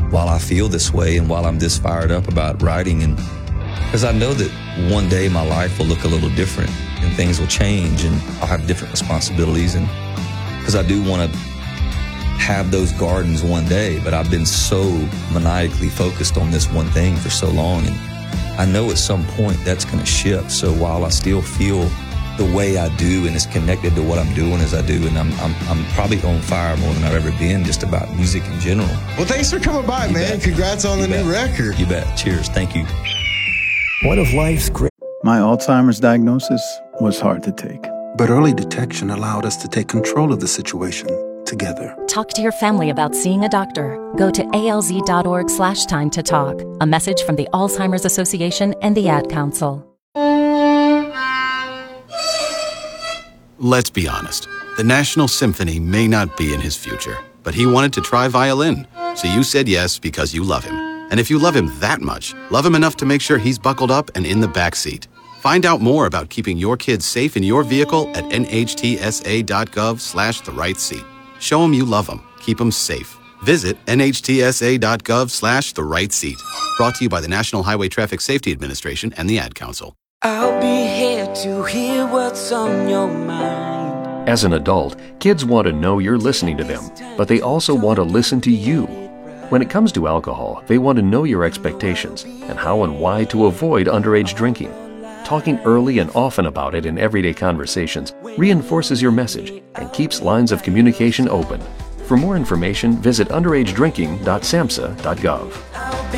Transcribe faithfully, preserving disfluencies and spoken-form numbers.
while I feel this way and while I'm this fired up about writing. And because I know that one day my life will look a little different and things will change and I'll have different responsibilities. And because I do want to have those gardens one day, but I've been so maniacally focused on this one thing for so long. And I know at some point that's going to shift. So while I still feel the way I do and is connected to what I'm doing as I do, and I'm, I'm, I'm probably on fire more than I've ever been just about music in general. Well, thanks for coming by, You man. bet. Congrats on You the bet. new record. You bet. Cheers. Thank you. One of life's great... My Alzheimer's diagnosis was hard to take. But early detection allowed us to take control of the situation together. Talk to your family about seeing a doctor. Go to alz.org slash time to talk. A message from the Alzheimer's Association and the Ad Council. Let's be honest. The National Symphony may not be in his future, but he wanted to try violin. So you said yes because you love him. And if you love him that much, love him enough to make sure he's buckled up and in the back seat. Find out more about keeping your kids safe in your vehicle at nhtsa.gov slash the right seat. Show him you love him. Keep him safe. Visit nhtsa.gov slash the right seat. Brought to you by the National Highway Traffic Safety Administration and the Ad Council. I'll be here to hear what's on your mind. As an adult, kids want to know you're listening to them, but they also want to listen to you. When it comes to alcohol, they want to know your expectations and how and why to avoid underage drinking. Talking early and often about it in everyday conversations reinforces your message and keeps lines of communication open. For more information, visit underage drinking dot samhsa dot gov.